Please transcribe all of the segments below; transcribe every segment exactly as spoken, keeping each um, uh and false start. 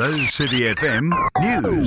Those City F M News.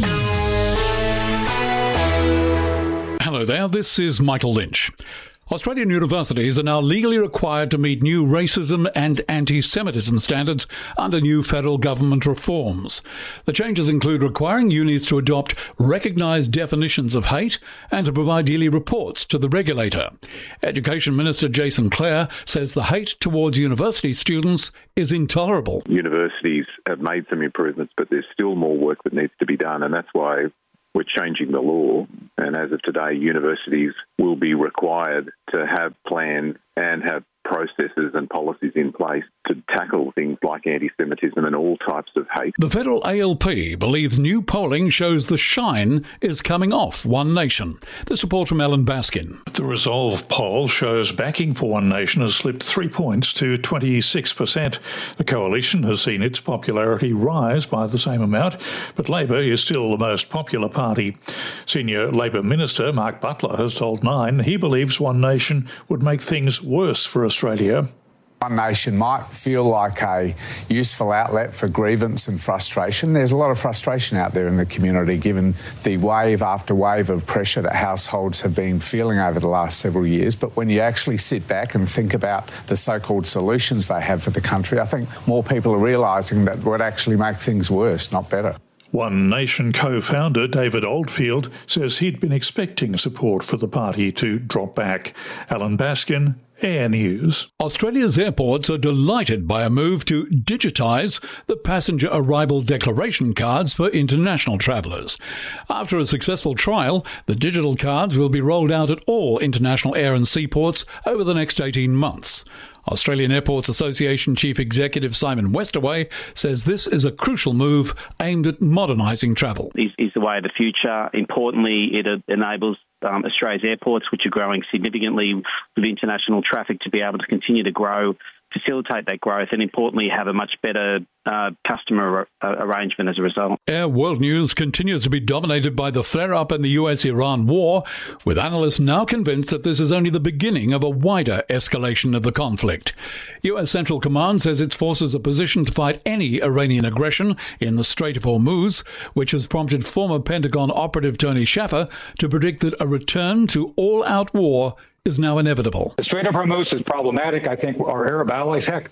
Hello there, this is Michael Lynch. Australian universities are now legally required to meet new racism and anti-Semitism standards under new federal government reforms. The changes include requiring unis to adopt recognised definitions of hate and to provide yearly reports to the regulator. Education Minister Jason Clare says the hate towards university students is intolerable. Universities have made some improvements, but there's still more work that needs to be done, and that's why we're changing the law, and as of today, universities will be required to have plans and have processes and policies in place to tackle things like anti-Semitism and all types of hate. The federal A L P believes new polling shows the shine is coming off One Nation. This report from Alan Baskin. The Resolve poll shows backing for One Nation has slipped three points to twenty-six percent. The coalition has seen its popularity rise by the same amount, but Labor is still the most popular party. Senior Labor Minister Mark Butler has told Nine he believes One Nation would make things worse for Australia. One Nation might feel like a useful outlet for grievance and frustration. There's a lot of frustration out there in the community given the wave after wave of pressure that households have been feeling over the last several years. But when you actually sit back and think about the so-called solutions they have for the country, I think more people are realising that would actually make things worse, not better. One Nation co-founder David Oldfield says he'd been expecting support for the party to drop back. Alan Baskin, Air News. Australia's airports are delighted by a move to digitise the passenger arrival declaration cards for international travellers. After a successful trial, the digital cards will be rolled out at all international air and seaports over the next eighteen months. Australian Airports Association Chief Executive Simon Westaway says this is a crucial move aimed at modernising travel. Is, is the way of the future. Importantly, it enables um, Australia's airports, which are growing significantly with international traffic, to be able to continue to grow, facilitate that growth, and importantly have a much better uh, customer ar- arrangement as a result. Air World News continues to be dominated by the flare-up in the U S Iran war, with analysts now convinced that this is only the beginning of a wider escalation of the conflict. U S Central Command says its forces are positioned to fight any Iranian aggression in the Strait of Hormuz, which has prompted former Pentagon operative Tony Shaffer to predict that a return to all-out war is now inevitable. The Strait of Hormuz is problematic. I think our Arab allies, heck,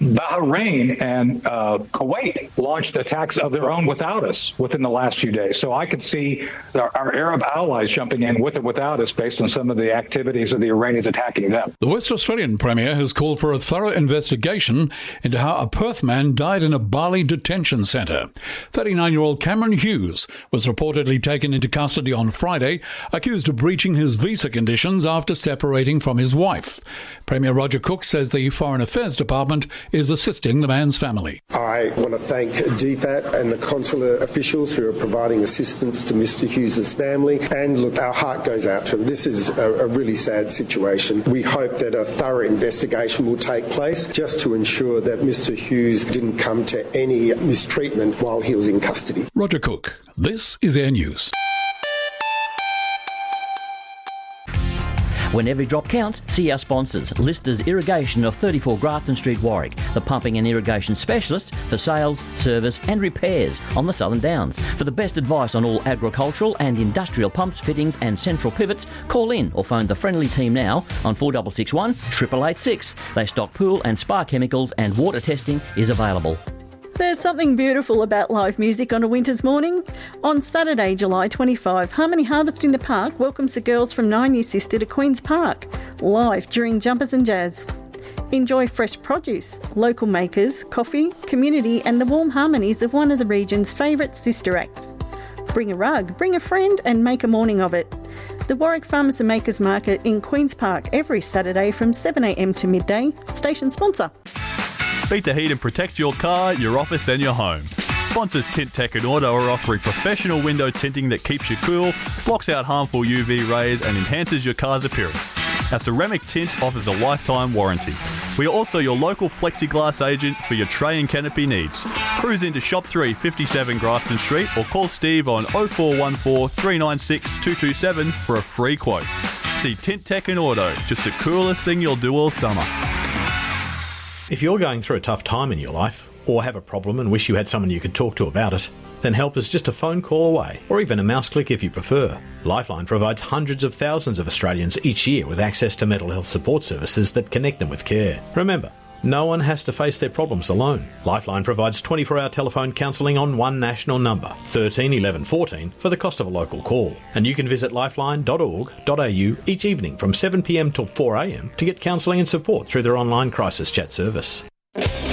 Bahrain and uh, Kuwait launched attacks of their own without us within the last few days. So I could see our, our Arab allies jumping in with or without us based on some of the activities of the Iranians attacking them. The West Australian Premier has called for a thorough investigation into how a Perth man died in a Bali detention centre. thirty-nine-year-old Cameron Hughes was reportedly taken into custody on Friday, accused of breaching his visa conditions after separating Separating from his wife. Premier Roger Cook says the Foreign Affairs Department is assisting the man's family. I want to thank D FAT and the consular officials who are providing assistance to Mister Hughes' family. And look, our heart goes out to him. This is a, a really sad situation. We hope that a thorough investigation will take place just to ensure that Mister Hughes didn't come to any mistreatment while he was in custody. Roger Cook, this is Air News. When every drop counts, see our sponsors. Listers Irrigation of thirty-four Grafton Street, Warwick. The pumping and irrigation specialist for sales, service and repairs on the Southern Downs. For the best advice on all agricultural and industrial pumps, fittings and central pivots, call in or phone the friendly team now on four six six one, eight eight eight six. They stock pool and spa chemicals and water testing is available. There's something beautiful about live music on a winter's morning. On Saturday, July twenty-fifth, Harmony Harvest in the Park welcomes the girls from Nine New Sister to Queen's Park, live during Jumpers and Jazz. Enjoy fresh produce, local makers, coffee, community and the warm harmonies of one of the region's favourite sister acts. Bring a rug, bring a friend and make a morning of it. The Warwick Farmers and Makers Market in Queen's Park every Saturday from seven a m to midday. Station sponsor. Beat the heat and protect your car, your office and your home. Sponsors Tint Tech and Auto are offering professional window tinting that keeps you cool, blocks out harmful U V rays and enhances your car's appearance. Our ceramic tint offers a lifetime warranty. We are also your local plexiglass agent for your tray and canopy needs. Cruise into Shop three, fifty-seven Grafton Street or call Steve on oh four one four, three nine six, two two seven for a free quote. See Tint Tech and Auto, just the coolest thing you'll do all summer. If you're going through a tough time in your life, or have a problem and wish you had someone you could talk to about it? Then help is just a phone call away, or even a mouse click if you prefer. Lifeline provides hundreds of thousands of Australians each year with access to mental health support services that connect them with care. Remember, no one has to face their problems alone. Lifeline provides twenty-four hour telephone counselling on one national number, thirteen eleven fourteen, for the cost of a local call. And you can visit lifeline dot org dot a u each evening from seven p m till four a m to get counselling and support through their online crisis chat service.